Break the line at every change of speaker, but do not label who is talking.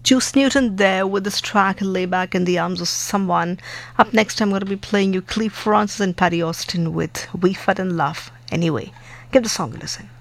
Juice Newton there with this track Lay Back in the Arms of Someone. Up next, I'm going to be playing you Cleve Francis and Patty Austin with We Fell in Love Anyway. Give the song a listen.